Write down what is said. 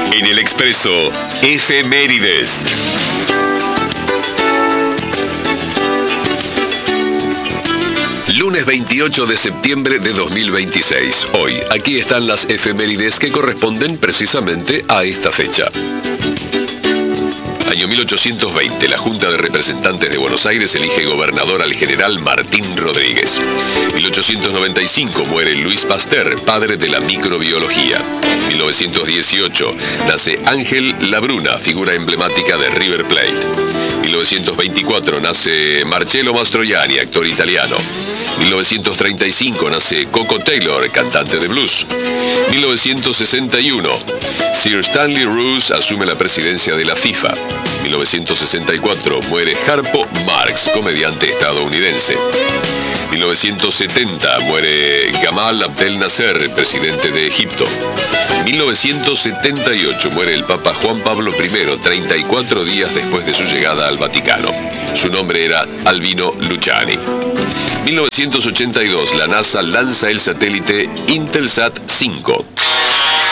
En el Expreso, efemérides. Lunes 28 de septiembre de 2026. Hoy, aquí están las efemérides que corresponden precisamente a esta fecha. Año 1820, la Junta de Representantes de Buenos Aires elige gobernador al general Martín Rodríguez. 1895, muere Luis Pasteur, padre de la microbiología. 1918, nace Ángel Labruna, figura emblemática de River Plate. 1924, nace Marcello Mastroianni, actor italiano. 1935, nace Coco Taylor, cantante de blues. 1961, Sir Stanley Roose asume la presidencia de la FIFA. 1964, muere Harpo Marx, comediante estadounidense. 1970, muere Gamal Abdel Nasser, presidente de Egipto. 1978, muere el Papa Juan Pablo I, 34 días después de su llegada al Vaticano. Su nombre era Albino Luciani. 1982, la NASA lanza el satélite Intelsat 5.